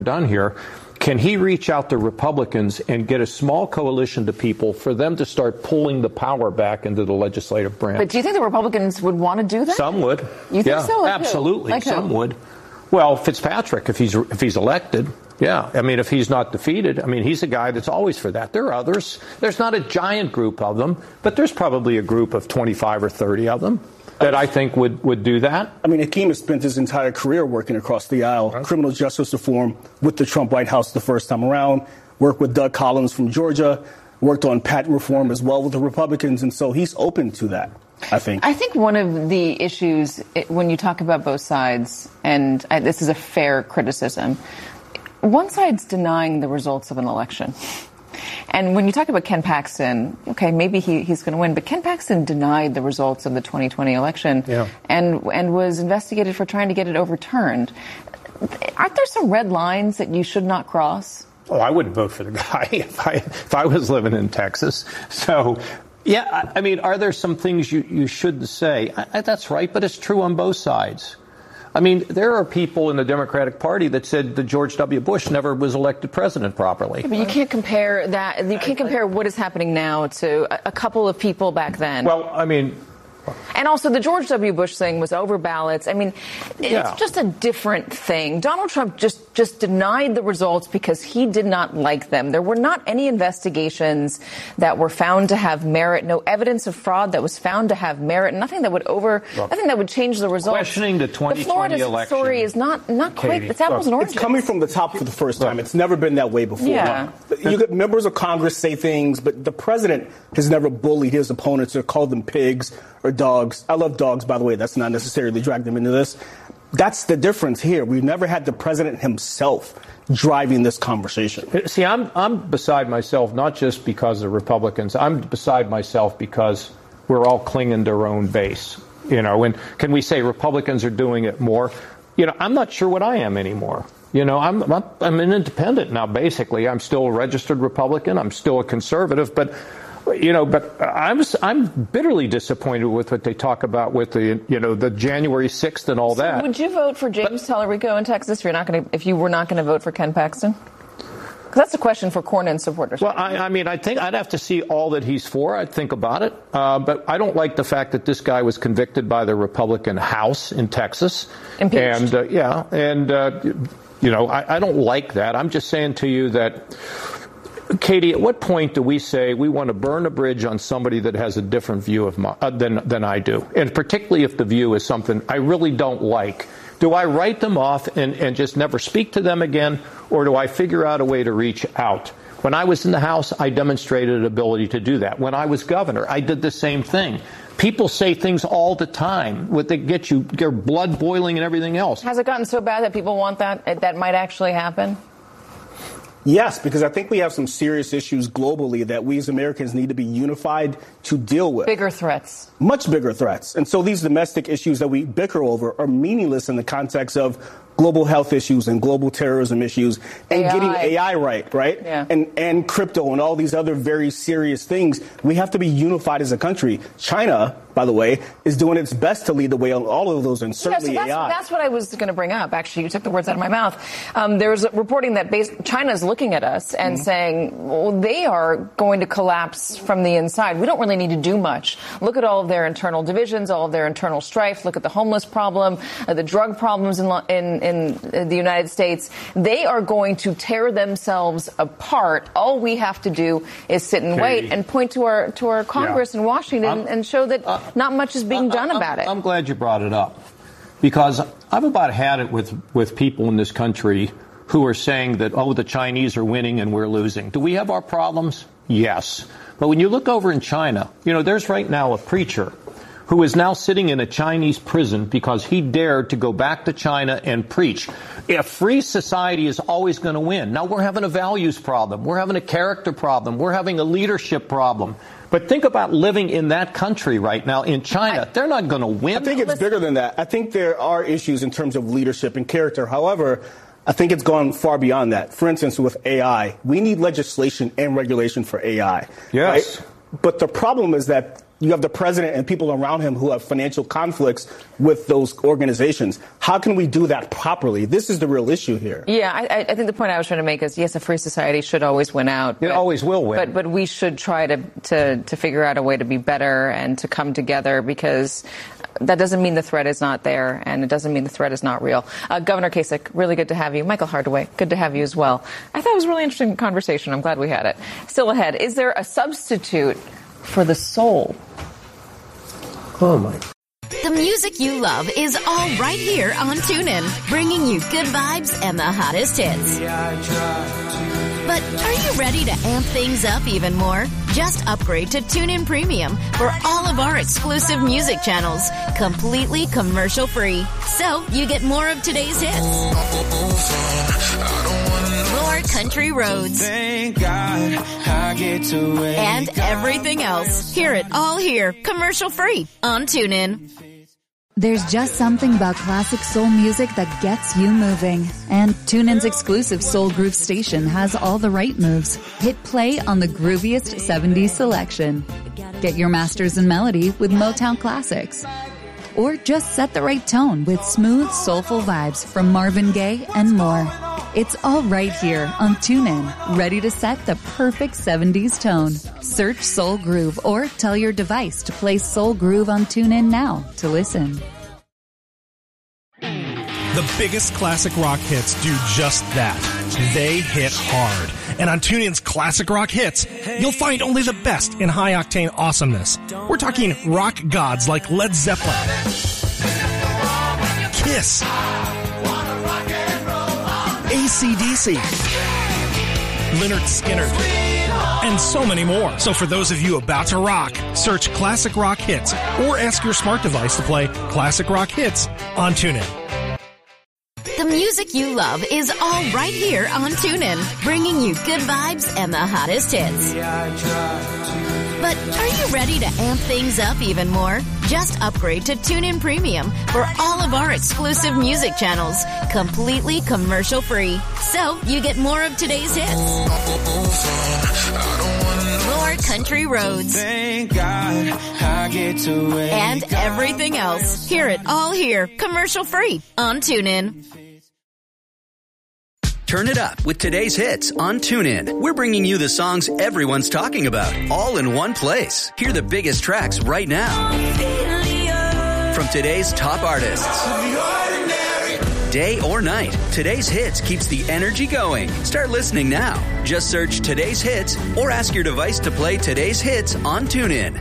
done here. Can he reach out to Republicans and get a small coalition to people for them to start pulling the power back into the legislative branch? But do you think the Republicans would want to do that? Some would. You think so? Like absolutely. Like some would. Well, Fitzpatrick, if he's elected, yeah. I mean, if he's not defeated, I mean, he's a guy that's always for that. There are others. There's not a giant group of them, but there's probably a group of 25 or 30 of them that I think would do that. I mean, Hakeem has spent his entire career working across the aisle, criminal justice reform with the Trump White House the first time around, worked with Doug Collins from Georgia, worked on patent reform as well with the Republicans, and so he's open to that, I think. I think one of the issues when you talk about both sides, and this is a fair criticism, one side's denying the results of an election. And when you talk about Ken Paxton, okay, maybe he's going to win, but Ken Paxton denied the results of the 2020 election and was investigated for trying to get it overturned. Aren't there some red lines that you should not cross? Oh, I wouldn't vote for the guy if I was living in Texas. So, yeah, I mean, are there some things you shouldn't say? That's right, but it's true on both sides. I mean, there are people in the Democratic Party that said that George W. Bush never was elected president properly. Yeah, but you can't compare that. You can't compare what is happening now to a couple of people back then. Well, I mean... And also, the George W. Bush thing was over ballots. I mean, it's just a different thing. Donald Trump just denied the results because he did not like them. There were not any investigations that were found to have merit, no evidence of fraud that was found to have merit, nothing that would change the results. Questioning the 2020 the Florida election story is not quite, it's apples and oranges. It's coming from the top for the first time. It's never been that way before. Yeah. You get members of Congress say things, but the president has never bullied his opponents or called them pigs or dogs. I love dogs, by the way. That's not necessarily drag them into this. That's the difference here. We've never had the president himself driving this conversation. See, I'm beside myself, not just because of Republicans. I'm beside myself because we're all clinging to our own base. You know, and can we say Republicans are doing it more? You know, I'm not sure what I am anymore. You know, I'm an independent now, basically. I'm still a registered Republican. I'm still a conservative, but I'm bitterly disappointed with what they talk about with the January 6th and all that. Would you vote for James Tallarico in Texas if you were not going to vote for Ken Paxton? Because that's a question for Cornyn supporters. Well, I mean, I think I'd have to see all that he's for. I'd think about it. But I don't like the fact that this guy was convicted by the Republican House in Texas. Impeached. And, I don't like that. I'm just saying to you that, Katie, at what point do we say we want to burn a bridge on somebody that has a different view of than I do? And particularly if the view is something I really don't like. Do I write them off and just never speak to them again? Or do I figure out a way to reach out? When I was in the House, I demonstrated an ability to do that. When I was governor, I did the same thing. People say things all the time that get your blood boiling and everything else. Has it gotten so bad that people want that might actually happen? Yes, because I think we have some serious issues globally that we as Americans need to be unified to deal with. Bigger threats. Much bigger threats. And so these domestic issues that we bicker over are meaningless in the context of global health issues and global terrorism issues and getting AI right? Yeah. And crypto and all these other very serious things. We have to be unified as a country. China, by the way, is doing its best to lead the way on all of those, and certainly AI. That's what I was going to bring up. Actually, you took the words out of my mouth. There's reporting that China is looking at us and saying, well, they are going to collapse from the inside. We don't really need to do much. Look at all of their internal divisions, all of their internal strife. Look at the homeless problem, the drug problems in the United States. They are going to tear themselves apart. All we have to do is sit and wait and point to our Congress in Washington and show that not much is being done about it. I'm glad you brought it up, because I've about had it with people in this country who are saying that, the Chinese are winning and we're losing. Do we have our problems? Yes. But when you look over in China, there's right now a preacher who is now sitting in a Chinese prison because he dared to go back to China and preach. A free society is always going to win. Now we're having a values problem. We're having a character problem. We're having a leadership problem. But think about living in that country right now, in China. They're not going to win. I think it's bigger than that. I think there are issues in terms of leadership and character. However, I think it's gone far beyond that. For instance, with AI, we need legislation and regulation for AI. Yes. Right? But the problem is that you have the president and people around him who have financial conflicts with those organizations. How can we do that properly? This is the real issue here. Yeah, I think the point I was trying to make is, yes, a free society should always win out. It always will win. But we should try to figure out a way to be better and to come together, because that doesn't mean the threat is not there, and it doesn't mean the threat is not real. Governor Kasich, really good to have you. Michael Hardaway, good to have you as well. I thought it was a really interesting conversation. I'm glad we had it. Still ahead, is there a substitute for the soul? Oh, my. The music you love is all right here on TuneIn, bringing you good vibes and the hottest hits. But are you ready to amp things up even more? Just upgrade to TuneIn Premium for all of our exclusive music channels, completely commercial-free. So you get more of today's hits, more country roads, and everything else. Hear it all here, commercial-free on TuneIn. There's just something about classic soul music that gets you moving. And TuneIn's exclusive Soul Groove station has all the right moves. Hit play on the grooviest 70s selection. Get your masters in melody with Motown classics. Or just set the right tone with smooth, soulful vibes from Marvin Gaye and more. It's all right here on TuneIn, ready to set the perfect 70s tone. Search Soul Groove or tell your device to play Soul Groove on TuneIn now to listen. The biggest classic rock hits do just that. They hit hard. And on TuneIn's Classic Rock Hits, you'll find only the best in high-octane awesomeness. We're talking rock gods like Led Zeppelin, Kiss, AC/DC, Lynyrd Skynyrd, and so many more. So for those of you about to rock, search Classic Rock Hits or ask your smart device to play Classic Rock Hits on TuneIn. The music you love is all right here on TuneIn, bringing you good vibes and the hottest hits. But are you ready to amp things up even more? Just upgrade to TuneIn Premium for all of our exclusive music channels, completely commercial-free. So you get more of today's hits, more country roads, and everything else. Hear it all here, commercial-free on TuneIn. Turn it up with today's hits on TuneIn. We're bringing you the songs everyone's talking about, all in one place. Hear the biggest tracks right now from today's top artists. Day or night, today's hits keeps the energy going. Start listening now. Just search today's hits or ask your device to play today's hits on TuneIn.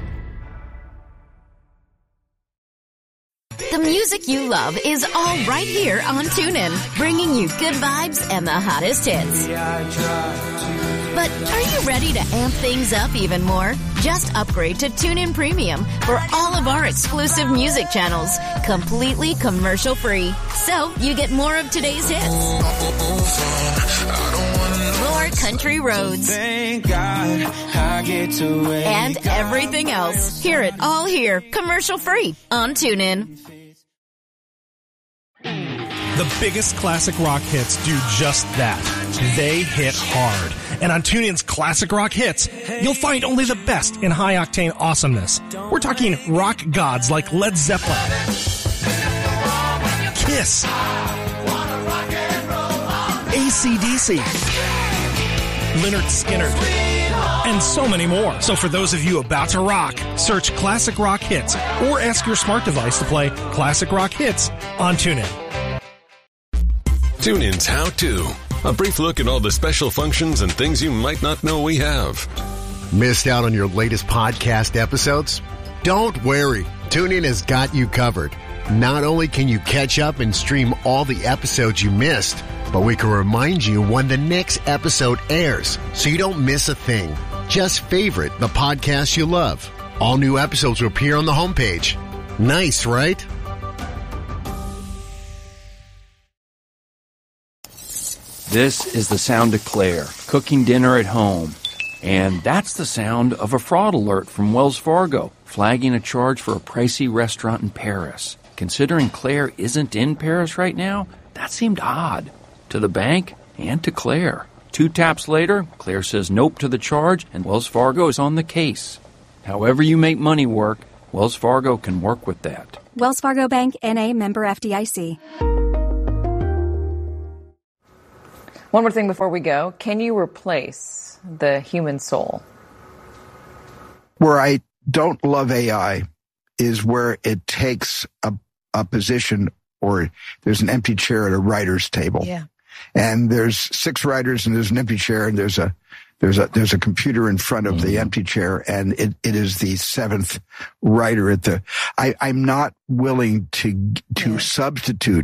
The music you love is all right here on TuneIn, bringing you good vibes and the hottest hits. But are you ready to amp things up even more? Just upgrade to TuneIn Premium for all of our exclusive music channels, completely commercial-free. So you get more of today's hits, more country roads, and everything else. Hear it all here, commercial-free on TuneIn. The biggest classic rock hits do just that. They hit hard. And on TuneIn's Classic Rock Hits, you'll find only the best in high-octane awesomeness. We're talking rock gods like Led Zeppelin, Kiss, AC/DC, Lynyrd Skynyrd, and so many more. So for those of you about to rock, search Classic Rock Hits or ask your smart device to play Classic Rock Hits on TuneIn. TuneIn's How To. A brief look at all the special functions and things you might not know we have. Missed out on your latest podcast episodes? Don't worry. TuneIn has got you covered. Not only can you catch up and stream all the episodes you missed, but we can remind you when the next episode airs so you don't miss a thing. Just favorite the podcast you love. All new episodes will appear on the homepage. Nice, right? This is the sound of Claire, cooking dinner at home. And that's the sound of a fraud alert from Wells Fargo, flagging a charge for a pricey restaurant in Paris. Considering Claire isn't in Paris right now, that seemed odd. To the bank and to Claire. 2 taps later, Claire says nope to the charge, and Wells Fargo is on the case. However you make money work, Wells Fargo can work with that. Wells Fargo Bank, N.A., member FDIC. One more thing before we go. Can you replace the human soul? Where I don't love AI is where it takes a position, or there's an empty chair at a writer's table. Yeah. And there's 6 writers and there's an empty chair and there's a computer in front of the empty chair, and it is the 7th writer at the. I'm not willing to substitute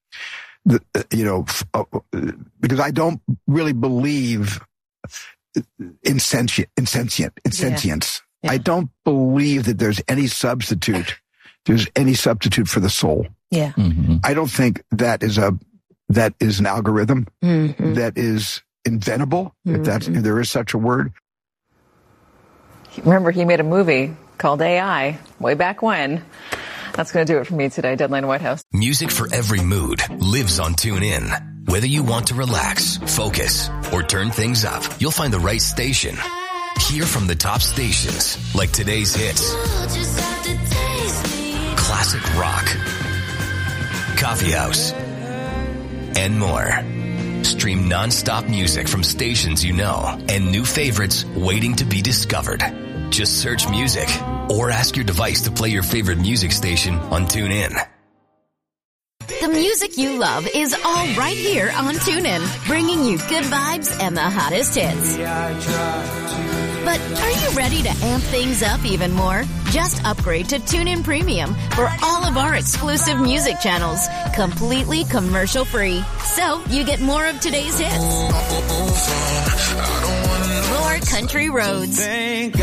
because I don't really believe in sentience. Yeah. I don't believe that there's any substitute. There's any substitute for the soul. Yeah. Mm-hmm. I don't think that is an algorithm that is inventable, if there is such a word. Remember, he made a movie called AI way back when. That's going to do it for me today. Deadline White House. Music for every mood lives on TuneIn. Whether you want to relax, focus, or turn things up, you'll find the right station. Hear from the top stations like today's hits, classic rock, coffee house, and more. Stream non-stop music from stations you know and new favorites waiting to be discovered. Just search music or ask your device to play your favorite music station on TuneIn. The music you love is all right here on TuneIn, bringing you good vibes and the hottest hits. But are you ready to amp things up even more? Just upgrade to TuneIn Premium for all of our exclusive music channels, completely commercial-free. So you get more of today's hits, more country roads, and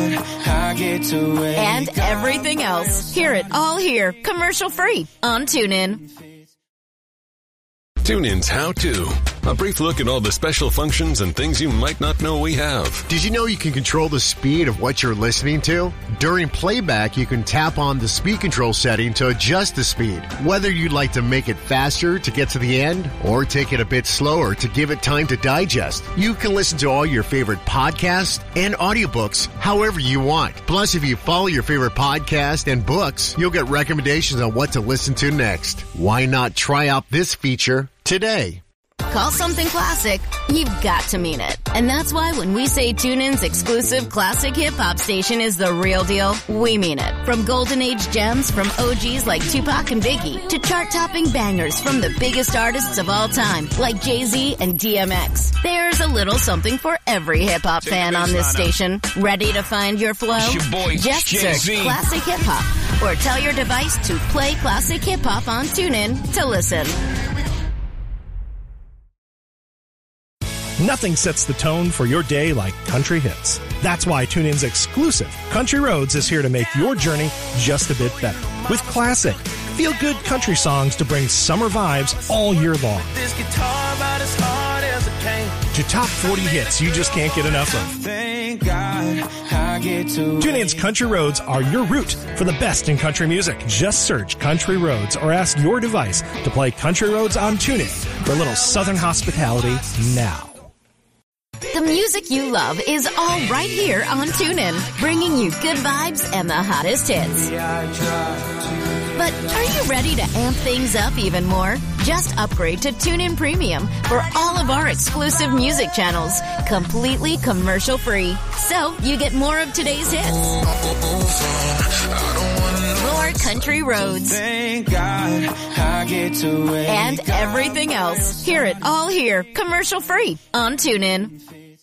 everything else. Hear it all here, commercial-free on TuneIn. TuneIn's How To. A brief look at all the special functions and things you might not know we have. Did you know you can control the speed of what you're listening to? During playback, you can tap on the speed control setting to adjust the speed. Whether you'd like to make it faster to get to the end or take it a bit slower to give it time to digest, you can listen to all your favorite podcasts and audiobooks however you want. Plus, if you follow your favorite podcast and books, you'll get recommendations on what to listen to next. Why not try out this feature today? Call something classic, you've got to mean it. And that's why when we say TuneIn's exclusive classic hip-hop station is the real deal, we mean it. From golden age gems from OGs like Tupac and Biggie to chart-topping bangers from the biggest artists of all time like Jay-Z and DMX. There's a little something for every hip-hop fan on this station. Ready to find your flow? Just search Classic Hip-Hop or tell your device to play Classic Hip-Hop on TuneIn to listen. Nothing sets the tone for your day like country hits. That's why TuneIn's exclusive Country Roads is here to make your journey just a bit better. With classic, feel-good country songs to bring summer vibes all year long. This guitar about as hard as a cane. To top 40 hits you just can't get enough of. Thank God I get to TuneIn's Country Roads are your route for the best in country music. Just search Country Roads or ask your device to play Country Roads on TuneIn for a little southern hospitality now. The music you love is all right here on TuneIn, bringing you good vibes and the hottest hits. But are you ready to amp things up even more? Just upgrade to TuneIn Premium for all of our exclusive music channels, completely commercial-free. So you get more of today's hits, more country roads, and everything else. Hear it all here, commercial-free on TuneIn.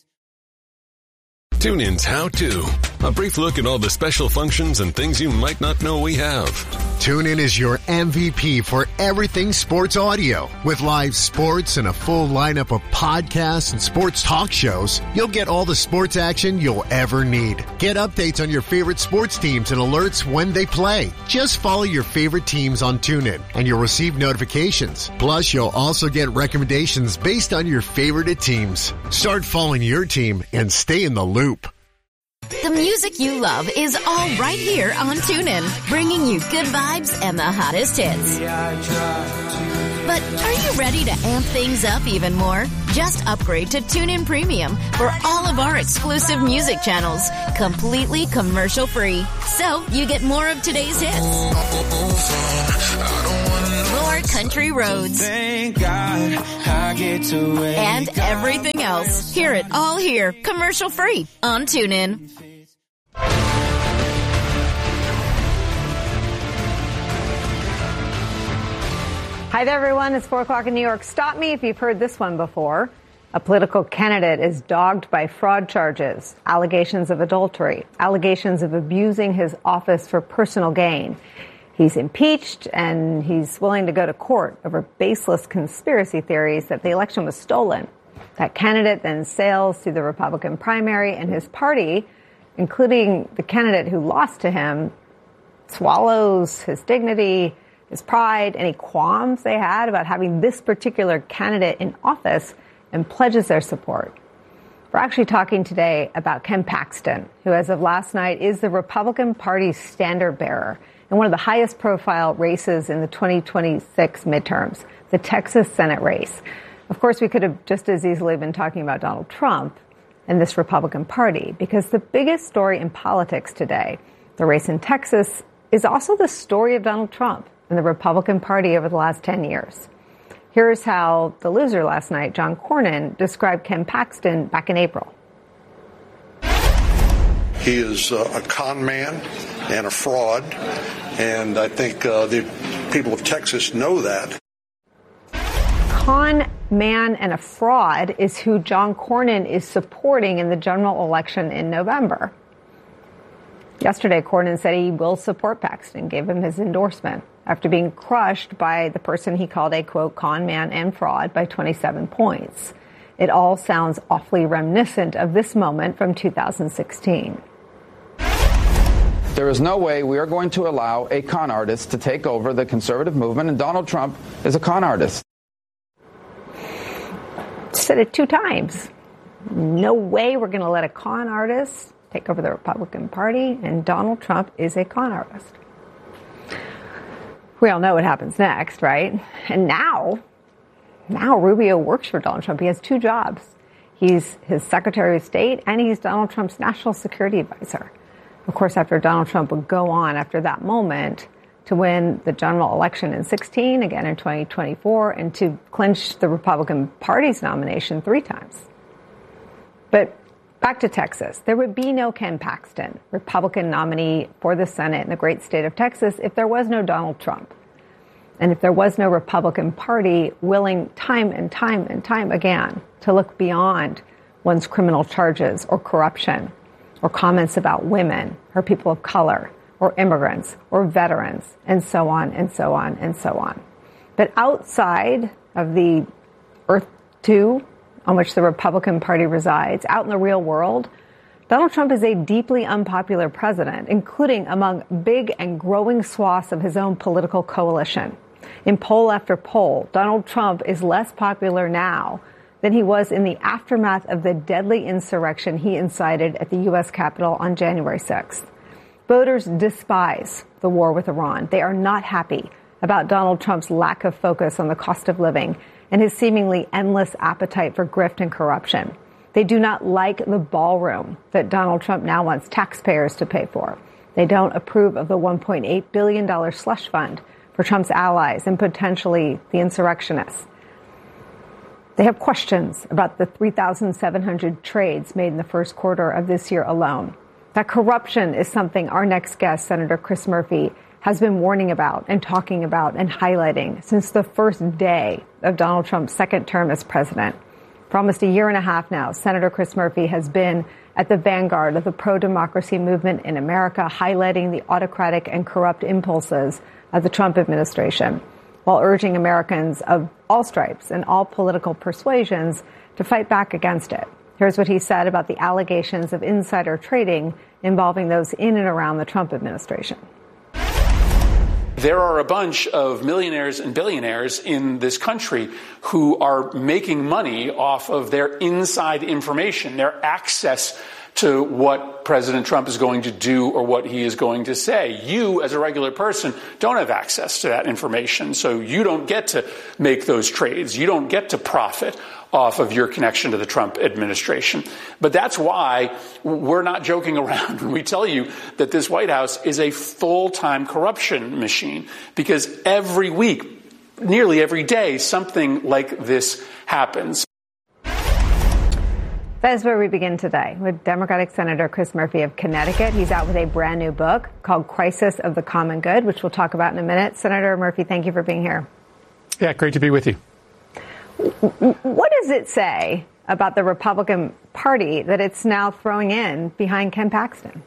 TuneIn's How To. A brief look at all the special functions and things you might not know we have. TuneIn is your MVP for everything sports audio. With live sports and a full lineup of podcasts and sports talk shows, you'll get all the sports action you'll ever need. Get updates on your favorite sports teams and alerts when they play. Just follow your favorite teams on TuneIn and you'll receive notifications. Plus, you'll also get recommendations based on your favorite teams. Start following your team and stay in the loop. The music you love is all right here on TuneIn, bringing you good vibes and the hottest hits. But are you ready to amp things up even more? Just upgrade to TuneIn Premium for all of our exclusive music channels, completely commercial-free. So you get more of today's hits, more country roads, Thank God I get to and everything else. Hear it all here, commercial-free on TuneIn. Hi there, everyone. It's 4 o'clock in New York. Stop me if you've heard this one before. A political candidate is dogged by fraud charges, allegations of adultery, allegations of abusing his office for personal gain. He's impeached, and he's willing to go to court over baseless conspiracy theories that the election was stolen. That candidate then sails through the Republican primary, and his party, including the candidate who lost to him, swallows his dignity, his pride, any qualms they had about having this particular candidate in office, and pledges their support. We're actually talking today about Ken Paxton, who as of last night is the Republican Party's standard bearer in one of the highest profile races in the 2026 midterms, the Texas Senate race. Of course, we could have just as easily been talking about Donald Trump and this Republican Party, because the biggest story in politics today, the race in Texas, is also the story of Donald Trump and the Republican Party over the last 10 years. Here's how the loser last night, John Cornyn, described Ken Paxton back in April. He is a con man and a fraud, and I think the people of Texas know that. Con man and a fraud is who John Cornyn is supporting in the general election in November. Yesterday, Cornyn said he will support Paxton, gave him his endorsement after being crushed by the person he called a, quote, con man and fraud by 27 points. It all sounds awfully reminiscent of this moment from 2016. There is no way we are going to allow a con artist to take over the conservative movement, and Donald Trump is a con artist. Said it 2 times. No way we're going to let a con artist take over the Republican Party, and Donald Trump is a con artist. We all know what happens next, right? And now Rubio works for Donald Trump. He has 2 jobs. He's his Secretary of State, and he's Donald Trump's national security advisor. Of course, after Donald Trump would go on after that moment to win the general election in 2016, again in 2024, and to clinch the Republican Party's nomination 3 times. But back to Texas. There would be no Ken Paxton, Republican nominee for the Senate in the great state of Texas, if there was no Donald Trump. And if there was no Republican Party willing time and time and time again to look beyond one's criminal charges or corruption or comments about women or people of color or immigrants or veterans and so on and so on and so on. But outside of the Earth 2 on which the Republican Party resides, out in the real world, Donald Trump is a deeply unpopular president, including among big and growing swaths of his own political coalition. In poll after poll, Donald Trump is less popular now than he was in the aftermath of the deadly insurrection he incited at the U.S. Capitol on January 6th. Voters despise the war with Iran. They are not happy about Donald Trump's lack of focus on the cost of living and his seemingly endless appetite for grift and corruption. They do not like the ballroom that Donald Trump now wants taxpayers to pay for. They don't approve of the $1.8 billion slush fund for Trump's allies and potentially the insurrectionists. They have questions about the 3,700 trades made in the first quarter of this year alone. That corruption is something our next guest, Senator Chris Murphy, has been warning about and talking about and highlighting since the first day of Donald Trump's second term as president. For almost a year and a half now, Senator Chris Murphy has been at the vanguard of the pro-democracy movement in America, highlighting the autocratic and corrupt impulses of the Trump administration, while urging Americans of all stripes and all political persuasions to fight back against it. Here's what he said about the allegations of insider trading involving those in and around the Trump administration. There are a bunch of millionaires and billionaires in this country who are making money off of their inside information, their access to what President Trump is going to do or what he is going to say. You, as a regular person, don't have access to that information, so you don't get to make those trades. You don't get to profit off of your connection to the Trump administration. But that's why we're not joking around when we tell you that this White House is a full-time corruption machine, because every week, nearly every day, something like this happens. That is where we begin today with Democratic Senator Chris Murphy of Connecticut. He's out with a brand new book called Crisis of the Common Good, which we'll talk about in a minute. Senator Murphy, thank you for being here. Yeah, great to be with you. What does it say about the Republican Party that it's now throwing in behind Ken Paxton?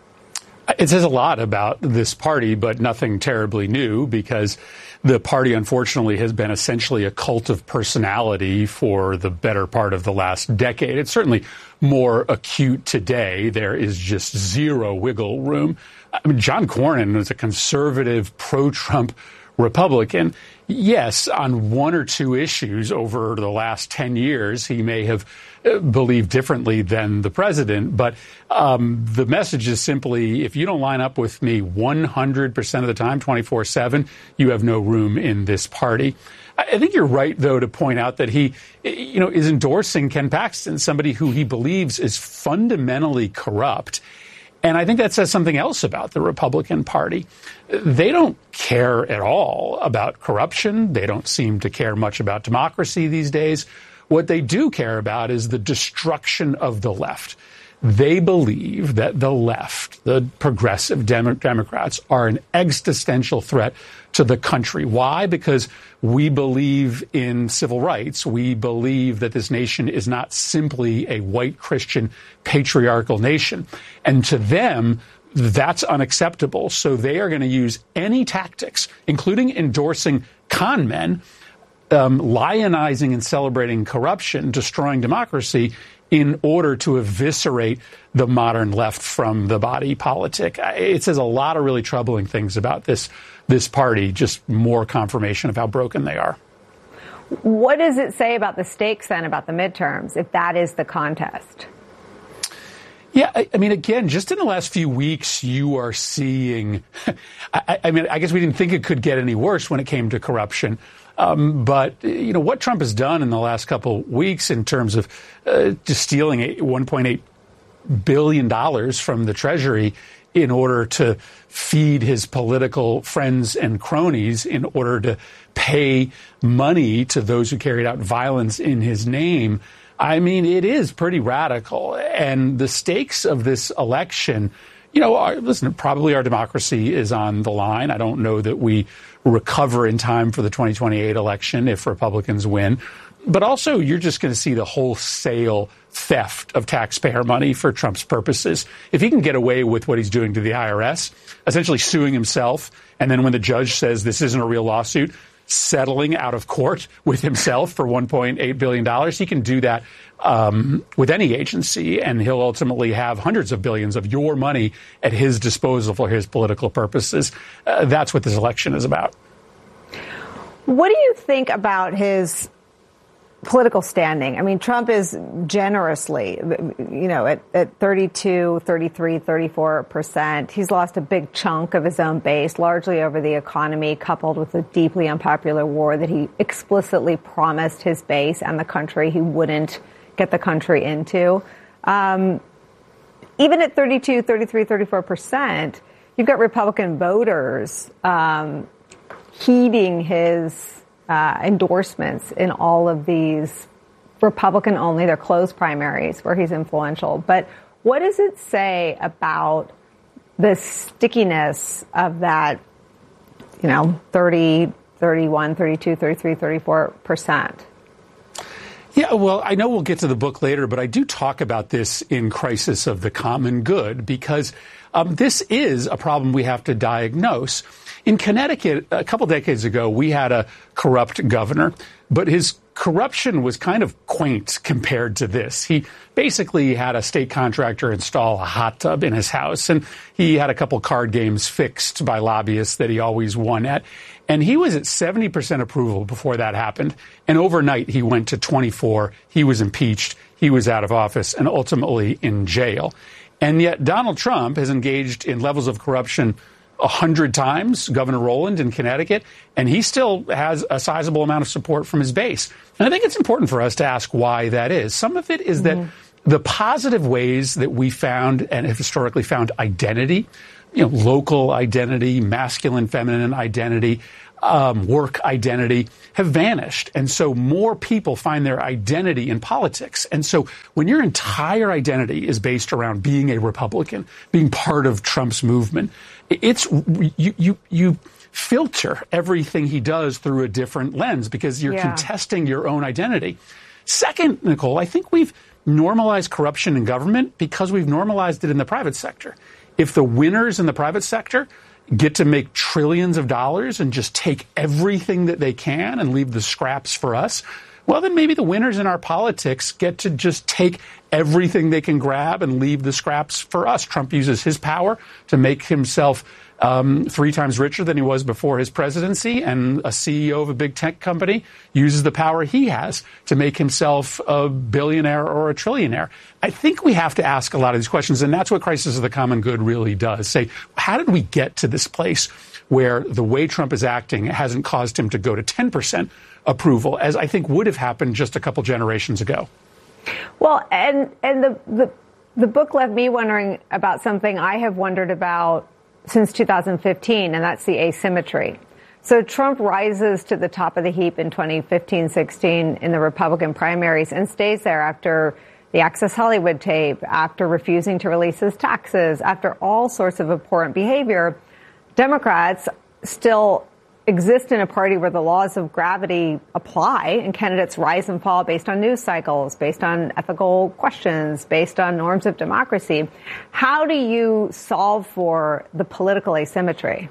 It says a lot about this party, but nothing terribly new, because the party, unfortunately, has been essentially a cult of personality for the better part of the last decade. It's certainly more acute today. There is just zero wiggle room. I mean, John Cornyn was a conservative, pro-Trump Republican. Yes, on one or two issues over the last 10 years, he may have believed differently than the president. But the message is simply, if you don't line up with me 100% of the time, 24/7, you have no room in this party. I think you're right, though, to point out that he, is endorsing Ken Paxton, somebody who he believes is fundamentally corrupt. And I think that says something else about the Republican Party. They don't care at all about corruption. They don't seem to care much about democracy these days. What they do care about is the destruction of the left. They believe that the left, the progressive Democrats, are an existential threat to the country. Why? Because we believe in civil rights. We believe that this nation is not simply a white Christian patriarchal nation. And to them, that's unacceptable. So they are going to use any tactics, including endorsing con men, lionizing and celebrating corruption, destroying democracy, in order to eviscerate the modern left from the body politic. It says a lot of really troubling things about this party, just more confirmation of how broken they are. What does it say about the stakes then, about the midterms, if that is the contest? Yeah, I mean, again, just in the last few weeks, you are seeing, I guess we didn't think it could get any worse when it came to corruption. But what Trump has done in the last couple weeks in terms of just stealing $1.8 billion from the Treasury in order to feed his political friends and cronies, in order to pay money to those who carried out violence in his name. I mean, it is pretty radical. And the stakes of this election, probably our democracy is on the line. I don't know that we recover in time for the 2028 election if Republicans win. But also, you're just going to see the wholesale theft of taxpayer money for Trump's purposes. If he can get away with what he's doing to the IRS, essentially suing himself, and then when the judge says this isn't a real lawsuit, settling out of court with himself for $1.8 billion, he can do that with any agency, and he'll ultimately have hundreds of billions of your money at his disposal for his political purposes. That's what this election is about. What do you think about his political standing? I mean, Trump is generously, at 32, 33, 34%. He's lost a big chunk of his own base, largely over the economy, coupled with a deeply unpopular war that he explicitly promised his base and the country he wouldn't get the country into. Even at 32, 33, 34%, you've got Republican voters heeding his endorsements in all of these Republican only, they're closed primaries where he's influential. But what does it say about the stickiness of that, 30, 31, 32, 33, 34%? Yeah, well, I know we'll get to the book later, but I do talk about this in Crisis of the Common Good, because this is a problem we have to diagnose. In Connecticut, a couple decades ago, we had a corrupt governor, but his corruption was kind of quaint compared to this. He basically had a state contractor install a hot tub in his house, and he had a couple card games fixed by lobbyists that he always won at. And he was at 70% approval before that happened. And overnight, he went to 24. He was impeached. He was out of office and ultimately in jail. And yet Donald Trump has engaged in levels of corruption 100 times, Governor Rowland in Connecticut, and he still has a sizable amount of support from his base. And I think it's important for us to ask why that is. Some of it is that the positive ways that we found and have historically found identity, local identity, masculine, feminine identity, work identity, have vanished. And so more people find their identity in politics. And so when your entire identity is based around being a Republican, being part of Trump's movement, it's you filter everything he does through a different lens because you're contesting your own identity. Second, Nicole, I think we've normalized corruption in government because we've normalized it in the private sector. If the winners in the private sector get to make trillions of dollars and just take everything that they can and leave the scraps for us, well, then maybe the winners in our politics get to just take everything they can grab and leave the scraps for us. Trump uses his power to make himself 3 times richer than he was before his presidency, and a CEO of a big tech company uses the power he has to make himself a billionaire or a trillionaire. I think we have to ask a lot of these questions, and that's what Crisis of the Common Good really does. Say, how did we get to this place where the way Trump is acting hasn't caused him to go to 10% approval, as I think would have happened just a couple generations ago? Well, and the book left me wondering about something I have wondered about since 2015, and that's the asymmetry. So Trump rises to the top of the heap in 2015-16 in the Republican primaries and stays there after the Access Hollywood tape, after refusing to release his taxes, after all sorts of abhorrent behavior. Democrats still exist in a party where the laws of gravity apply and candidates rise and fall based on news cycles, based on ethical questions, based on norms of democracy. How do you solve for the political asymmetry?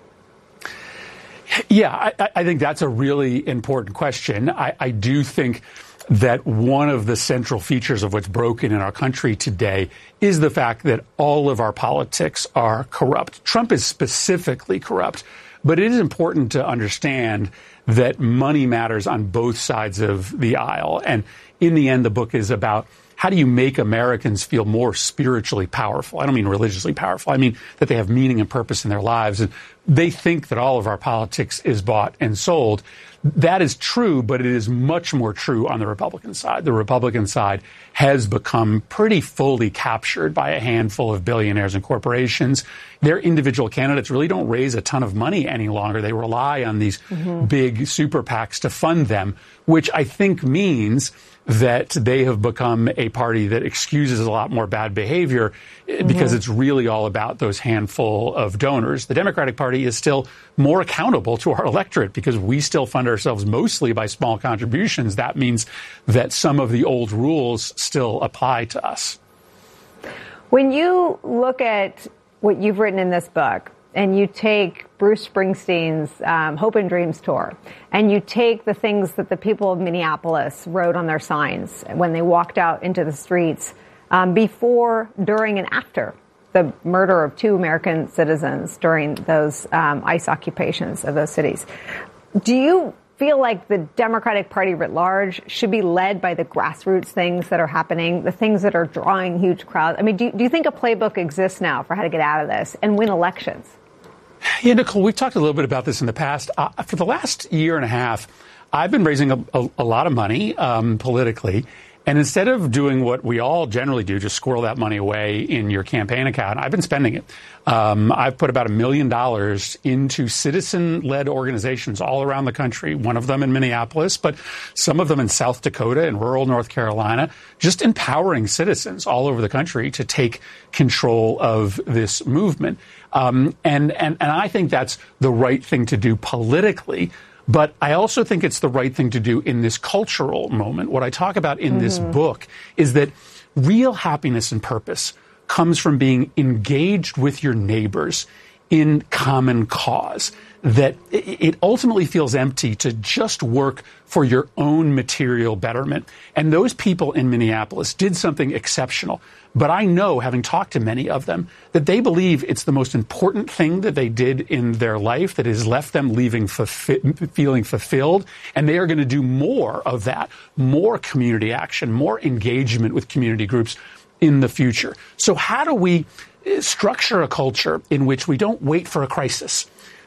Yeah, I think that's a really important question. I do think that one of the central features of what's broken in our country today is the fact that all of our politics are corrupt. Trump is specifically corrupt. But it is important to understand that money matters on both sides of the aisle. And in the end, the book is about how do you make Americans feel more spiritually powerful? I don't mean religiously powerful. I mean that they have meaning and purpose in their lives. And they think that all of our politics is bought and sold. That is true, but it is much more true on the Republican side. The Republican side has become pretty fully captured by a handful of billionaires and corporations. Their individual candidates really don't raise a ton of money any longer. They rely on these big super PACs to fund them, which I think means that they have become a party that excuses a lot more bad behavior because it's really all about those handful of donors. The Democratic Party is still more accountable to our electorate because we still fund ourselves mostly by small contributions. That means that some of the old rules still apply to us. When you look at what you've written in this book, and you take Bruce Springsteen's Hope and Dreams tour, and you take the things that the people of Minneapolis wrote on their signs when they walked out into the streets before, during, and after the murder of 2 American citizens during those ICE occupations of those cities. Do you feel like the Democratic Party writ large should be led by the grassroots things that are happening, the things that are drawing huge crowds? I mean, do you think a playbook exists now for how to get out of this and win elections? Yeah, Nicole, we've talked a little bit about this in the past. For the last year and a half, I've been raising a lot of money politically. And instead of doing what we all generally do, just squirrel that money away in your campaign account, I've been spending it. I've put about $1 million into citizen-led organizations all around the country, one of them in Minneapolis, but some of them in South Dakota and rural North Carolina, just empowering citizens all over the country to take control of this movement. And I think that's the right thing to do politically. But I also think it's the right thing to do in this cultural moment. What I talk about in this book is that real happiness and purpose comes from being engaged with your neighbors in common cause, that it ultimately feels empty to just work for your own material betterment. And those people in Minneapolis did something exceptional. But I know, having talked to many of them, that they believe it's the most important thing that they did in their life that has left them feeling fulfilled. And they are going to do more of that, more community action, more engagement with community groups in the future. So how do we structure a culture in which we don't wait for a crisis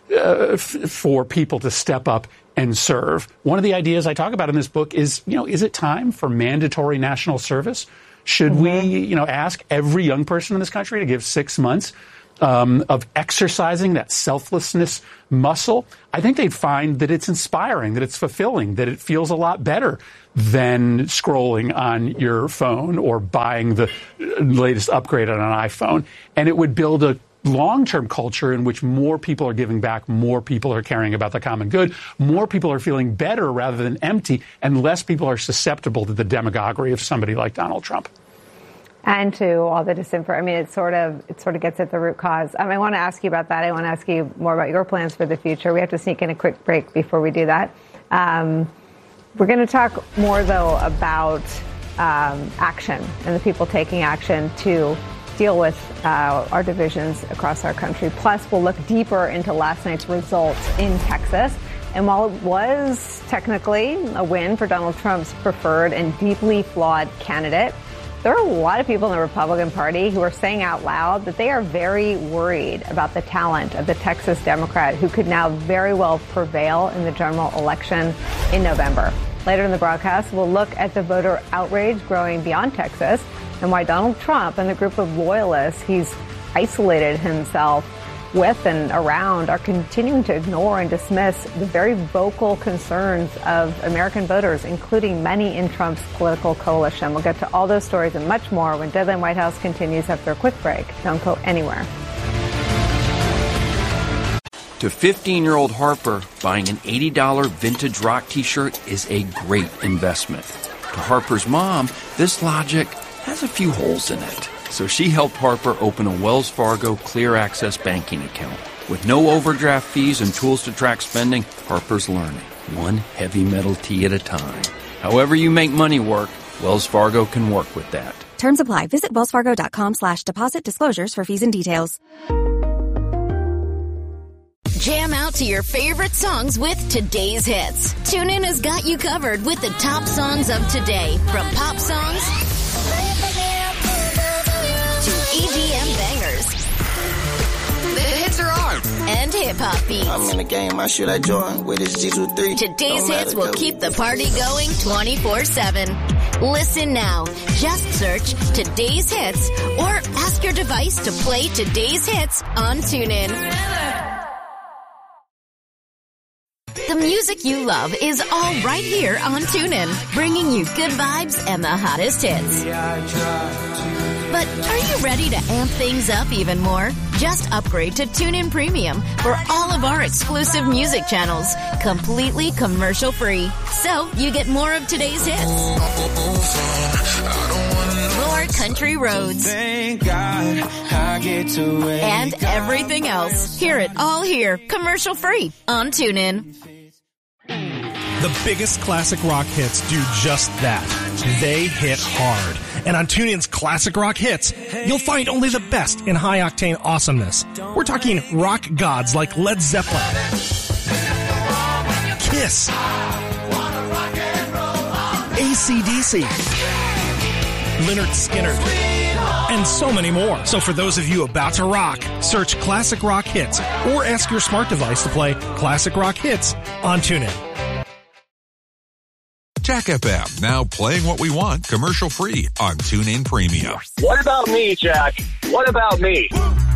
for people to step up and serve? One of the ideas I talk about in this book is, is it time for mandatory national service? Should we, ask every young person in this country to give 6 months of exercising that selflessness muscle? I think they'd find that it's inspiring, that it's fulfilling, that it feels a lot better than scrolling on your phone or buying the latest upgrade on an iPhone. And it would build a long-term culture in which more people are giving back, more people are caring about the common good, more people are feeling better rather than empty, and less people are susceptible to the demagoguery of somebody like Donald Trump. And to all the disinformation. I mean, it sort of gets at the root cause. I want to ask you about that. I want to ask you more about your plans for the future. We have to sneak in a quick break before we do that. We're going to talk more, though, about action and the people taking action to deal with our divisions across our country. Plus, we'll look deeper into last night's results in Texas. And while it was technically a win for Donald Trump's preferred and deeply flawed candidate, there are a lot of people in the Republican Party who are saying out loud that they are very worried about the talent of the Texas Democrat who could now very well prevail in the general election in November. Later in the broadcast, we'll look at the voter outrage growing beyond Texas and why Donald Trump and the group of loyalists he's isolated himself with and around are continuing to ignore and dismiss the very vocal concerns of American voters, including many in Trump's political coalition. We'll get to all those stories and much more when Deadline White House continues after a quick break. Don't go anywhere. To 15-year-old Harper, buying an $80 vintage rock t-shirt is a great investment. To Harper's mom, this logic has a few holes in it. So she helped Harper open a Wells Fargo Clear Access banking account. With no overdraft fees and tools to track spending, Harper's learning, one heavy metal tee at a time. However you make money work, Wells Fargo can work with that. Terms apply. Visit wellsfargo.com/deposit disclosures for fees and details. Jam out to your favorite songs with today's hits. TuneIn has got you covered with the top songs of today, from pop songs to EDM bangers. The hits are on. And hip-hop beats. I'm in the game, I should I join with this G23. Today's hits will keep the party going 24/7. Listen now. Just search Today's Hits or ask your device to play Today's Hits on TuneIn. The music you love is all right here on TuneIn, bringing you good vibes and the hottest hits. But are you ready to amp things up even more? Just upgrade to TuneIn Premium for all of our exclusive music channels, completely commercial-free. So you get more of today's hits, more country roads, and everything else. Hear it all here, commercial-free on TuneIn. The biggest classic rock hits do just that. They hit hard. And on TuneIn's Classic Rock Hits, you'll find only the best in high-octane awesomeness. We're talking rock gods like Led Zeppelin, Kiss, AC/DC, Lynyrd Skynyrd, and so many more. So for those of you about to rock, search Classic Rock Hits or ask your smart device to play Classic Rock Hits on TuneIn. Jack FM, now playing what we want, commercial free on TuneIn Premium. What about me, Jack? What about me?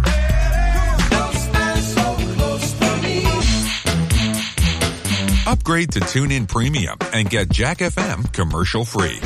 Upgrade to TuneIn Premium and get Jack FM commercial free.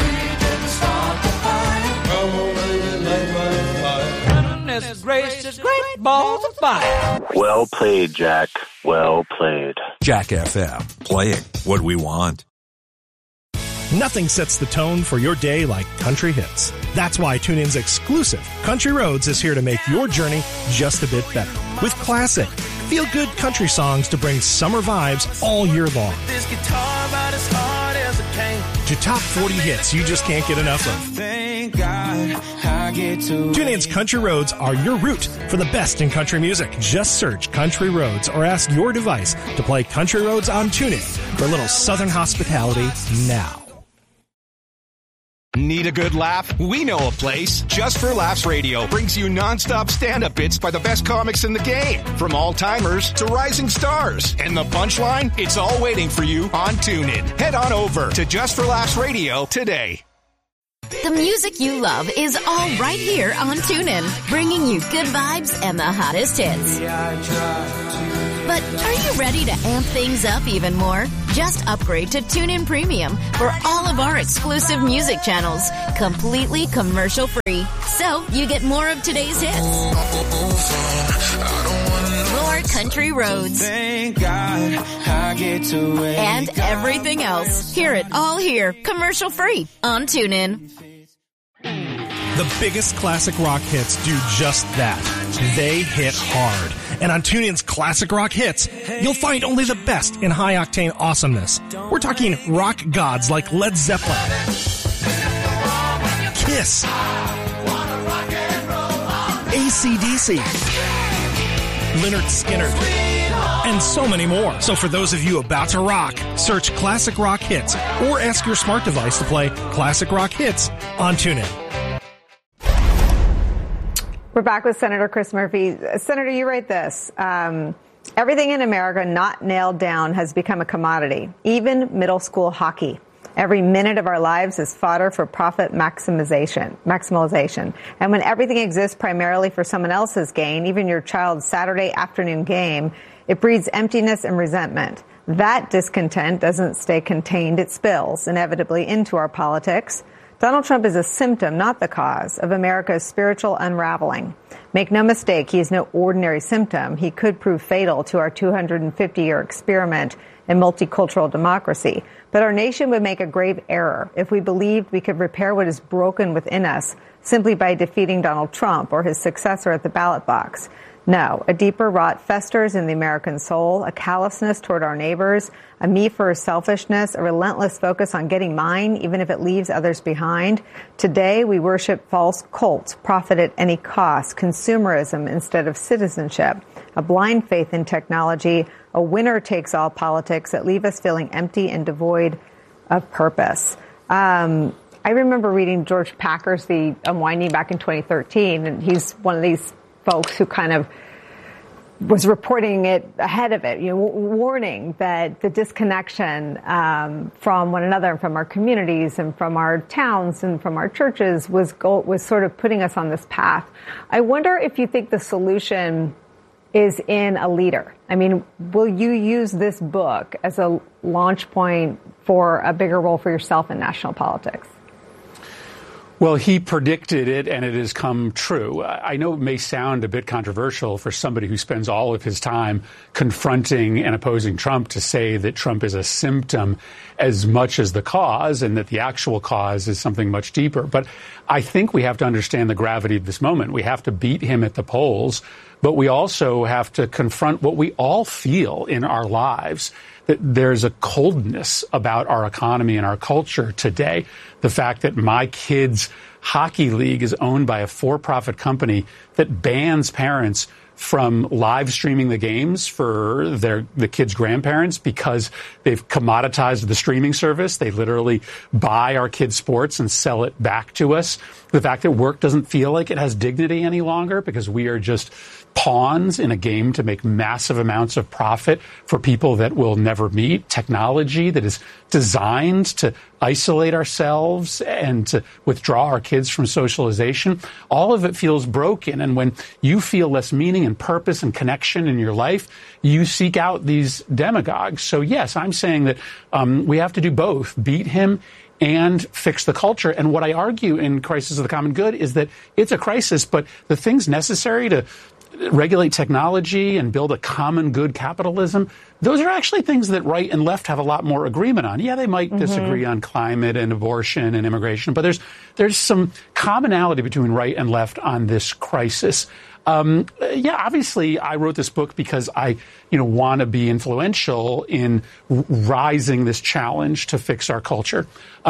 Gracious, great balls of fire. Well played, Jack. Well played. Jack FM, playing what we want. Nothing sets the tone for your day like country hits. That's why TuneIn's exclusive Country Roads is here to make your journey just a bit better. with classic, feel-good country songs to bring summer vibes all year long. This guitar about as hard as a cane. To top 40 hits you just can't get enough of. Thank God I get to TuneIn's Country Roads are your route for the best in country music. Just search Country Roads or ask your device to play Country Roads on TuneIn for a little Southern hospitality now. Need a good laugh? We know a place. Just for Laughs Radio brings you nonstop stand-up bits by the best comics in the game, from all-timers to rising stars. And the punchline? It's all waiting for you on TuneIn. Head on over to Just for Laughs Radio today. The music you love is all right here on TuneIn, bringing you good vibes and the hottest hits. But are you ready to amp things up even more? Just upgrade to TuneIn Premium for all of our exclusive music channels, completely commercial-free. So you get more of today's hits, more country roads, Thank God I get to and everything else. Hear it all here, commercial-free on TuneIn. The biggest classic rock hits do just that. They hit hard. And on TuneIn's Classic Rock Hits, you'll find only the best in high-octane awesomeness. We're talking rock gods like Led Zeppelin, Kiss, AC/DC, Lynyrd Skynyrd, and so many more. So for those of you about to rock, search Classic Rock Hits or ask your smart device to play Classic Rock Hits on TuneIn. We're back with Senator Chris Murphy. Senator, you write this. Everything in America not nailed down has become a commodity, even middle school hockey. Every minute of our lives is fodder for profit maximalization. And when everything exists primarily for someone else's gain, even your child's Saturday afternoon game, it breeds emptiness and resentment. That discontent doesn't stay contained. It spills inevitably into our politics. Donald Trump is a symptom, not the cause, of America's spiritual unraveling. Make no mistake, he is no ordinary symptom. He could prove fatal to our 250-year experiment in multicultural democracy. But our nation would make a grave error if we believed we could repair what is broken within us simply by defeating Donald Trump or his successor at the ballot box. No, a deeper rot festers in the American soul, a callousness toward our neighbors, a me-first selfishness, a relentless focus on getting mine, even if it leaves others behind. Today, we worship false cults, profit at any cost, consumerism instead of citizenship, a blind faith in technology, a winner-takes-all politics that leave us feeling empty and devoid of purpose. I remember reading George Packer's The Unwinding back in 2013, and he's one of these folks who kind of was reporting it ahead of it, warning that the disconnection from one another and from our communities and from our towns and from our churches was sort of putting us on this path. I wonder if you think the solution is in a leader. I mean, will you use this book as a launch point for a bigger role for yourself in national politics? Well, he predicted it, and it has come true. I know it may sound a bit controversial for somebody who spends all of his time confronting and opposing Trump to say that Trump is a symptom as much as the cause, and that the actual cause is something much deeper. But I think we have to understand the gravity of this moment. We have to beat him at the polls, but we also have to confront what we all feel in our lives, that there's a coldness about our economy and our culture today. The fact that my kids' hockey league is owned by a for-profit company that bans parents from live streaming the games for the kids' grandparents because they've commoditized the streaming service. They literally buy our kids' sports and sell it back to us. The fact that work doesn't feel like it has dignity any longer because we are just pawns in a game to make massive amounts of profit for people that will never meet. Technology that is designed to isolate ourselves and to withdraw our kids from socialization. All of it feels broken. And when you feel less meaning and purpose and connection in your life, you seek out these demagogues. So yes, I'm saying that we have to do both, beat him and fix the culture. And what I argue in Crisis of the Common Good is that it's a crisis, but the things necessary to regulate technology and build a common good capitalism, those are actually things that right and left have a lot more agreement on. Yeah, they might disagree on climate and abortion and immigration, but there's some commonality between right and left on this crisis. Obviously, I wrote this book because I, want to be influential in rising this challenge to fix our culture.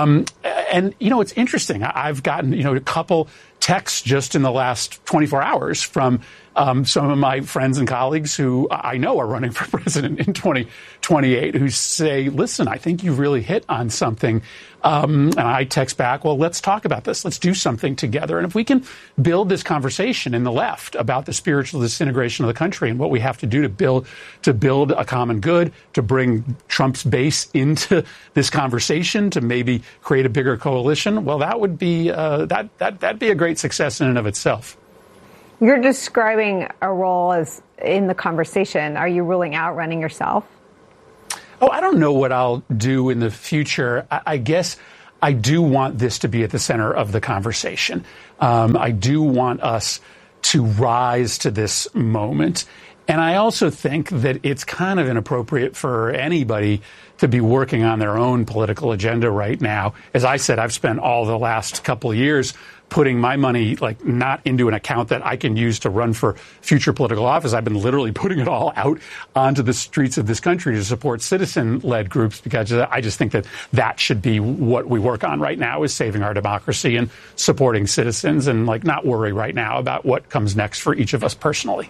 It's interesting. I've gotten, a couple texts just in the last 24 hours from some of my friends and colleagues who I know are running for president in 2028 who say, listen, I think you really hit on something. And I text back, well, let's talk about this. Let's do something together. And if we can build this conversation in the left about the spiritual disintegration of the country and what we have to do to build a common good, to bring Trump's base into this conversation, to maybe create a bigger coalition, well, that would be that'd be a great success in and of itself. You're describing a role as in the conversation. Are you ruling out running yourself? Oh, I don't know what I'll do in the future. I guess I do want this to be at the center of the conversation. I do want us to rise to this moment. And I also think that it's kind of inappropriate for anybody to be working on their own political agenda right now. As I said, I've spent all the last couple of years putting my money not into an account that I can use to run for future political office. I've been literally putting it all out onto the streets of this country to support citizen-led groups, because I just think that should be what we work on right now, is saving our democracy and supporting citizens, and not worry right now about what comes next for each of us personally.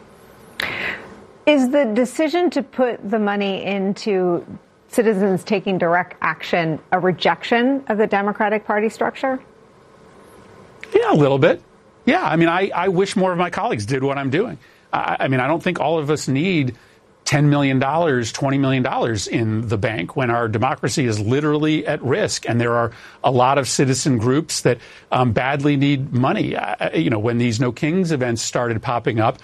Is the decision to put the money into citizens taking direct action a rejection of the Democratic Party structure? Yeah, a little bit. Yeah, I wish more of my colleagues did what I'm doing. I don't think all of us need $10 million, $20 million in the bank when our democracy is literally at risk. And there are a lot of citizen groups that badly need money. When these No Kings events started popping up,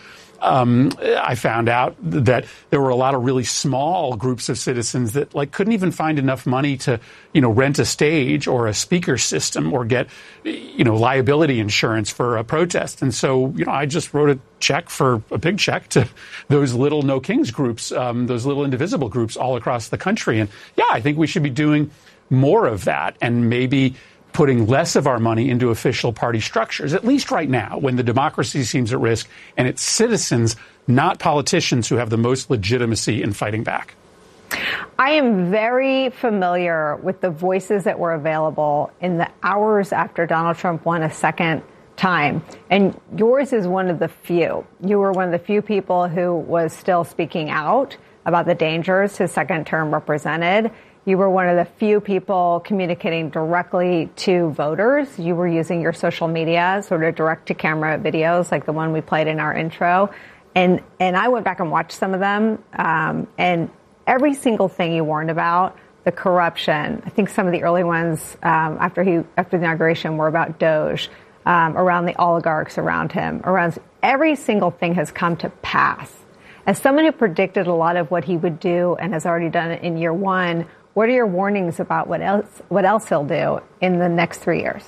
I found out that there were a lot of really small groups of citizens that couldn't even find enough money to, rent a stage or a speaker system or get, liability insurance for a protest. And so, I just wrote a big check to those little No Kings groups, those little indivisible groups all across the country. And yeah, I think we should be doing more of that, and maybe putting less of our money into official party structures, at least right now, when the democracy seems at risk, and it's citizens, not politicians, who have the most legitimacy in fighting back. I am very familiar with the voices that were available in the hours after Donald Trump won a second time, and yours is one of the few. You were one of the few people who was still speaking out about the dangers his second term represented. You were one of the few people communicating directly to voters. You were using your social media, sort of direct-to-camera videos like the one we played in our intro. And I went back and watched some of them, and every single thing you warned about, the corruption, I think some of the early ones after the inauguration were about Doge, around the oligarchs around him, around every single thing has come to pass. As someone who predicted a lot of what he would do and has already done it in year one, what are your warnings about what else he'll do in the next 3 years?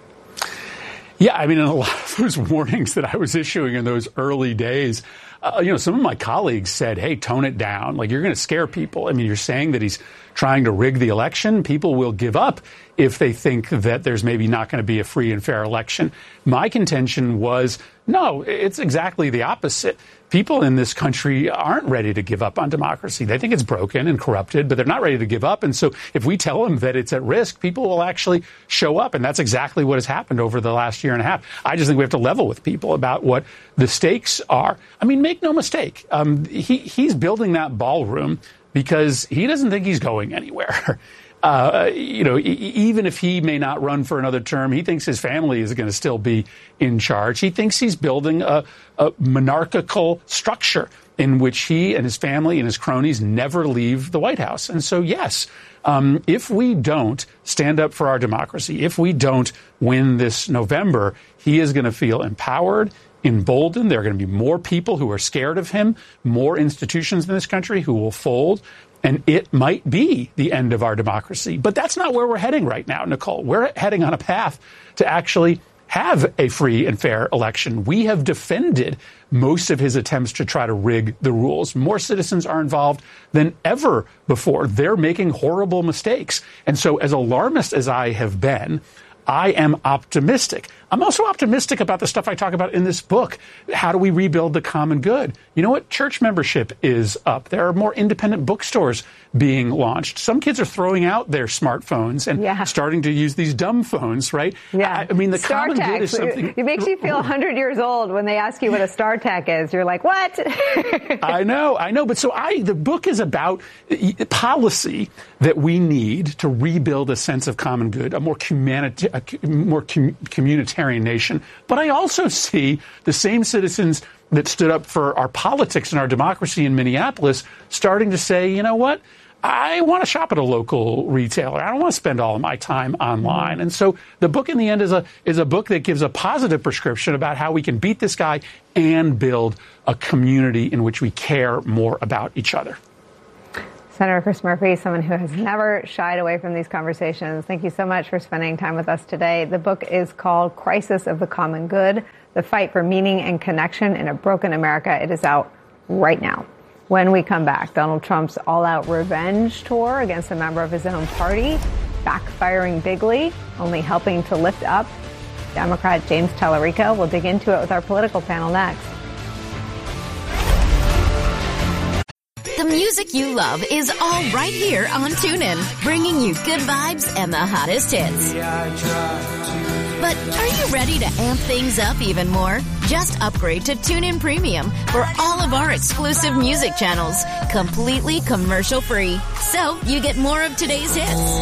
Yeah, in a lot of those warnings that I was issuing in those early days, some of my colleagues said, hey, tone it down. You're going to scare people. You're saying that he's trying to rig the election. People will give up if they think that there's maybe not going to be a free and fair election. My contention was, no, it's exactly the opposite. People in this country aren't ready to give up on democracy. They think it's broken and corrupted, but they're not ready to give up. And so if we tell them that it's at risk, people will actually show up. And that's exactly what has happened over the last year and a half. I just think we have to level with people about what the stakes are. Make no mistake. He's building that ballroom because he doesn't think he's going anywhere. Even if he may not run for another term, he thinks his family is going to still be in charge. He thinks he's building a monarchical structure in which he and his family and his cronies never leave the White House. And so, yes, if we don't stand up for our democracy, if we don't win this November, he is going to feel empowered, emboldened. There are going to be more people who are scared of him, more institutions in this country who will fold. And it might be the end of our democracy. But that's not where we're heading right now, Nicole. We're heading on a path to actually have a free and fair election. We have defended most of his attempts to try to rig the rules. More citizens are involved than ever before. They're making horrible mistakes. And so as alarmist as I have been, I am optimistic. I'm also optimistic about the stuff I talk about in this book. How do we rebuild the common good? You know what? Church membership is up. There are more independent bookstores being launched. Some kids are throwing out their smartphones and starting to use these dumb phones, right? Yeah. I mean, the Star common Tech. good is something. It makes you feel 100 years old when they ask you what a StarTech is. You're like, what? I know. But the book is about policy that we need to rebuild a sense of common good, a more communitarian nation. But I also see the same citizens that stood up for our politics and our democracy in Minneapolis starting to say, you know what? I want to shop at a local retailer. I don't want to spend all of my time online. And so the book in the end is a book that gives a positive prescription about how we can beat this guy and build a community in which we care more about each other. Senator Chris Murphy, someone who has never shied away from these conversations. Thank you so much for spending time with us today. The book is called Crisis of the Common Good, The Fight for Meaning and Connection in a Broken America. It is out right now. When we come back, Donald Trump's all-out revenge tour against a member of his own party, backfiring bigly, only helping to lift up Democrat James Tallarico. We'll dig into it with our political panel next. The music you love is all right here on TuneIn, bringing you good vibes and the hottest hits. But are you ready to amp things up even more? Just upgrade to TuneIn Premium for all of our exclusive music channels, completely commercial-free. So you get more of today's hits,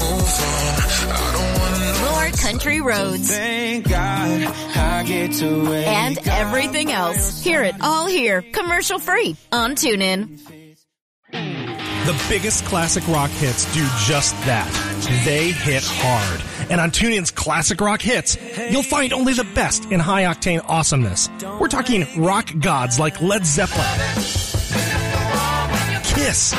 more country roads, Thank God I get to wake and everything else. Hear it all here, commercial-free on TuneIn. The biggest classic rock hits do just that. They hit hard. And on TuneIn's Classic Rock Hits, you'll find only the best in high-octane awesomeness. We're talking rock gods like Led Zeppelin, Kiss,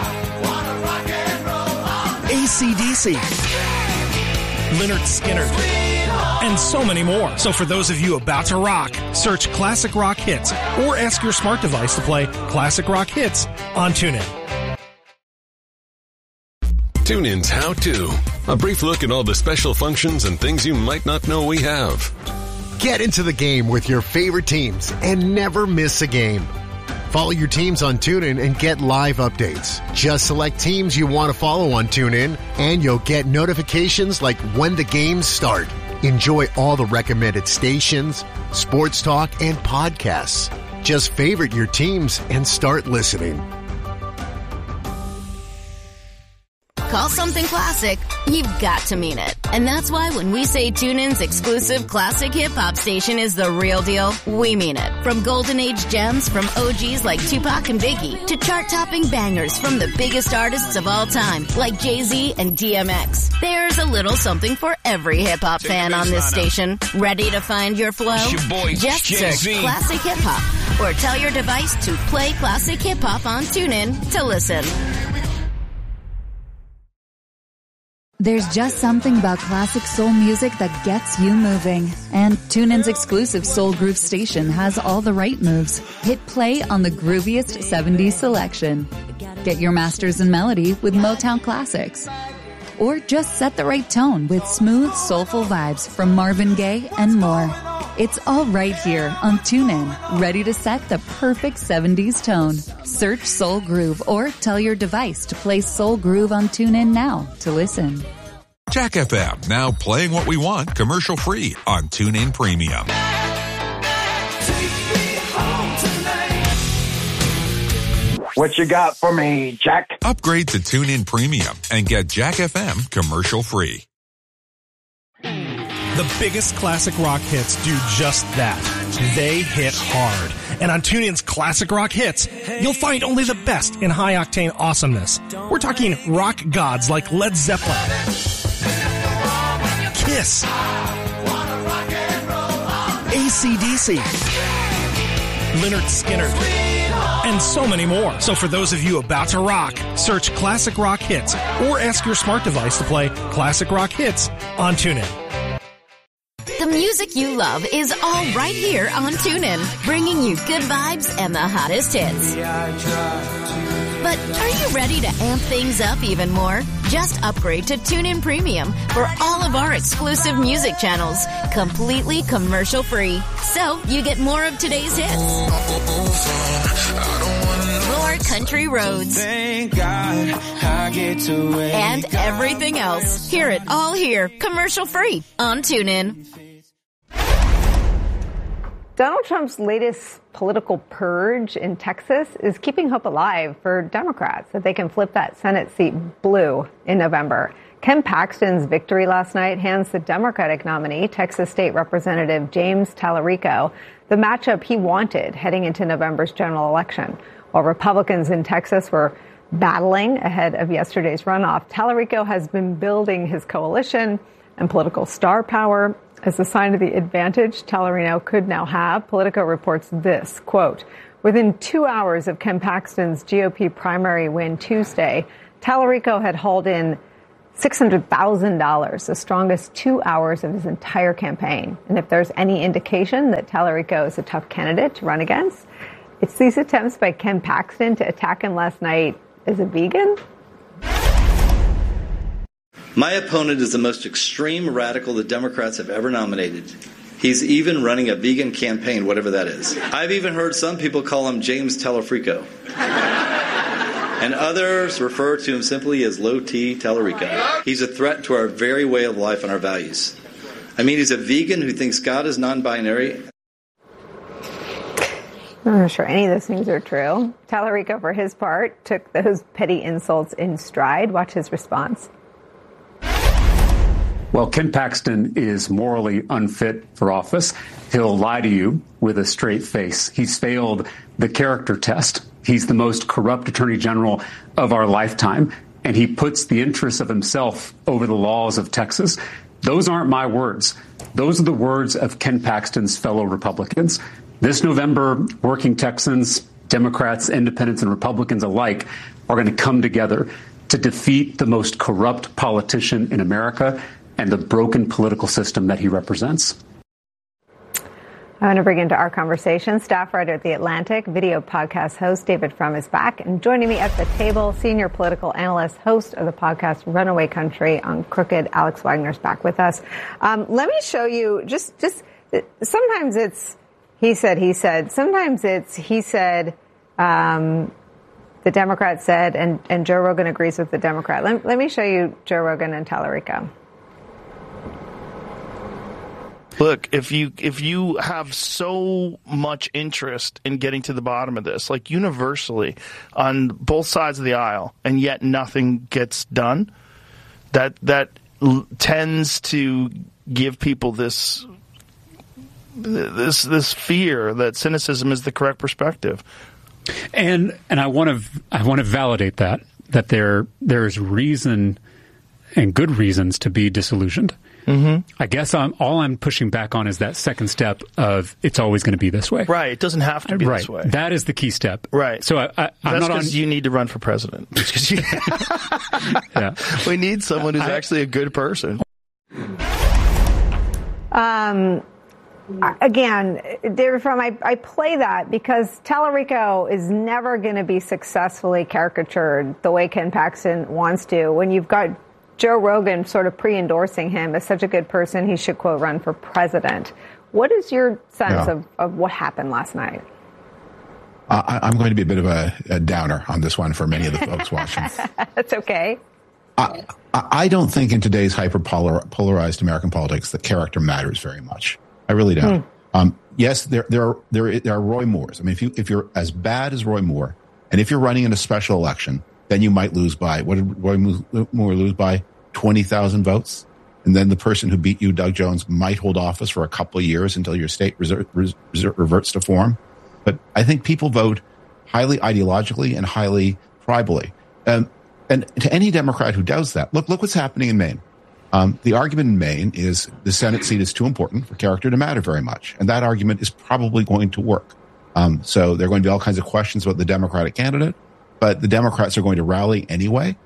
AC/DC, Lynyrd Skynyrd, and so many more. So for those of you about to rock, search Classic Rock Hits or ask your smart device to play Classic Rock Hits on TuneIn. TuneIn's How To. A brief look at all the special functions and things you might not know we have. Get into the game with your favorite teams and never miss a game. Follow your teams on TuneIn and get live updates. Just select teams you want to follow on TuneIn, and you'll get notifications like when the games start. Enjoy all the recommended stations, sports talk, and podcasts. Just favorite your teams and start listening. Call something classic, you've got to mean it. And that's why when we say TuneIn's exclusive classic hip-hop station is the real deal, we mean it. From golden age gems from OGs like Tupac and Biggie to chart-topping bangers from the biggest artists of all time like Jay-Z and DMX. There's a little something for every hip-hop fan on this station. Ready to find your flow? Just search Classic Hip Hop or tell your device to play Classic Hip Hop on TuneIn to listen. There's just something about classic soul music that gets you moving. And TuneIn's exclusive Soul Groove station has all the right moves. Hit play on the grooviest 70s selection. Get your masters in melody with Motown classics. Or just set the right tone with smooth, soulful vibes from Marvin Gaye and more. It's all right here on TuneIn, ready to set the perfect 70s tone. Search Soul Groove or tell your device to play Soul Groove on TuneIn now to listen. Jack FM, now playing what we want commercial-free on TuneIn Premium. What you got for me, Jack? Upgrade to TuneIn Premium and get Jack FM commercial-free. The biggest classic rock hits do just that. They hit hard. And on TuneIn's Classic Rock Hits, you'll find only the best in high-octane awesomeness. We're talking rock gods like Led Zeppelin, Kiss, AC/DC, Lynyrd Skynyrd, and so many more. So for those of you about to rock, search Classic Rock Hits or ask your smart device to play Classic Rock Hits on TuneIn. The music you love is all right here on TuneIn, bringing you good vibes and the hottest hits. But are you ready to amp things up even more? Just upgrade to TuneIn Premium for all of our exclusive music channels, completely commercial-free. So you get more of today's hits, more country roads, Thank God I get to wake and everything else. Hear it all here, commercial-free on TuneIn. Donald Trump's latest political purge in Texas is keeping hope alive for Democrats that they can flip that Senate seat blue in November. Ken Paxton's victory last night hands the Democratic nominee, Texas State Representative James Tallarico, the matchup he wanted heading into November's general election. While Republicans in Texas were battling ahead of yesterday's runoff, Tallarico has been building his coalition and political star power. As a sign of the advantage Tallarico could now have, Politico reports this, quote, within 2 hours of Ken Paxton's GOP primary win Tuesday, Tallarico had hauled in $600,000, the strongest 2 hours of his entire campaign. And if there's any indication that Tallarico is a tough candidate to run against, it's these attempts by Ken Paxton to attack him last night as a vegan. My opponent is the most extreme radical the Democrats have ever nominated. He's even running a vegan campaign, whatever that is. I've even heard some people call him James Tallarico. And others refer to him simply as Low T Tallarico. He's a threat to our very way of life and our values. I mean, he's a vegan who thinks God is non-binary. I'm not sure any of those things are true. Tallarico, for his part, took those petty insults in stride. Watch his response. Well, Ken Paxton is morally unfit for office. He'll lie to you with a straight face. He's failed the character test. He's the most corrupt attorney general of our lifetime, and he puts the interests of himself over the laws of Texas. Those aren't my words. Those are the words of Ken Paxton's fellow Republicans. This November, working Texans, Democrats, independents, and Republicans alike are going to come together to defeat the most corrupt politician in America and the broken political system that he represents. I want to bring into our conversation staff writer at The Atlantic, video podcast host David Frum is back, and joining me at the table, senior political analyst, host of the podcast Runaway Country on Crooked, Alex Wagner's back with us. Let me show you, just sometimes it's he said, sometimes it's he said, the Democrat said, and Joe Rogan agrees with the Democrat. Let me show you Joe Rogan and Tallarico. Look, if you have so much interest in getting to the bottom of this, like universally on both sides of the aisle, and yet nothing gets done, that tends to give people this fear that cynicism is the correct perspective. And I want to validate that there is reason and good reasons to be disillusioned. Mm-hmm. I guess all I'm pushing back on is that second step of it's always going to be this way. Right. It doesn't have to be this way. That is the key step. Right. So I'm that's not on. You need to run for president. Yeah. We need someone who's actually a good person. Again, David Frum, I play that because Tallarico is never going to be successfully caricatured the way Ken Paxton wants to. When you've got Joe Rogan sort of pre-endorsing him as such a good person, he should, quote, run for president. What is your sense of what happened last night? I'm going to be a bit of a downer on this one for many of the folks watching. That's okay. I don't think in today's hyper-polarized American politics that character matters very much. I really don't. Yes, there are Roy Moores. I mean, if you're as bad as Roy Moore, and if you're running in a special election, then you might lose by, what did Roy Moore lose by? 20,000 votes. And then the person who beat you, Doug Jones, might hold office for a couple of years until your state reverts to form. But I think people vote highly ideologically and highly tribally. And to any Democrat who doubts that, look what's happening in Maine. The argument in Maine is the Senate seat is too important for character to matter very much. And that argument is probably going to work. So there are going to be all kinds of questions about the Democratic candidate, but the Democrats are going to rally anyway.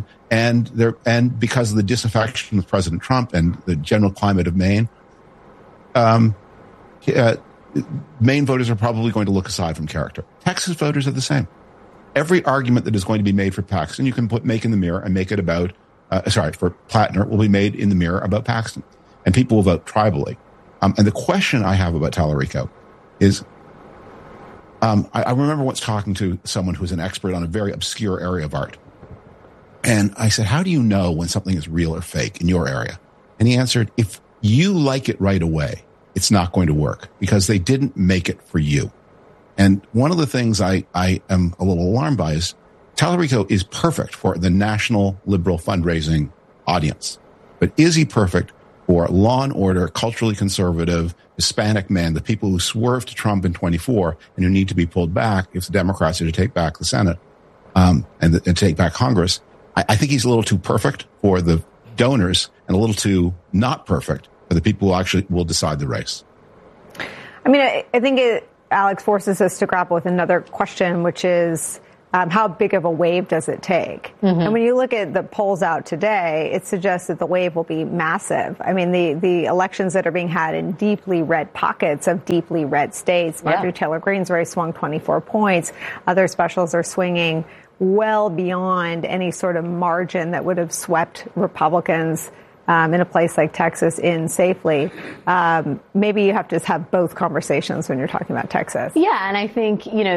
And because of the disaffection with President Trump and the general climate of Maine, Maine voters are probably going to look aside from character. Texas voters are the same. Every argument that is going to be made for Paxton, you can make in the mirror and make it about, for Plattner, will be made in the mirror about Paxton. And people will vote tribally. And the question I have about Tallarico is, I remember once talking to someone who's an expert on a very obscure area of art. And I said, how do you know when something is real or fake in your area? And he answered, if you like it right away, it's not going to work because they didn't make it for you. And one of the things I am a little alarmed by is Tallarico is perfect for the national liberal fundraising audience. But is he perfect for law and order, culturally conservative, Hispanic men, the people who swerved to Trump in 24 and who need to be pulled back if the Democrats are to take back the Senate and take back Congress? I think he's a little too perfect for the donors and a little too not perfect for the people who actually will decide the race. I mean, I think Alex, forces us to grapple with another question, which is how big of a wave does it take? Mm-hmm. And when you look at the polls out today, it suggests that the wave will be massive. I mean, the elections that are being had in deeply red pockets of deeply red states, Marjorie Taylor Greene's race swung 24 points. Other specials are swinging well beyond any sort of margin that would have swept Republicans in a place like Texas in safely. Maybe you have to have both conversations when you're talking about Texas. Yeah, and I think,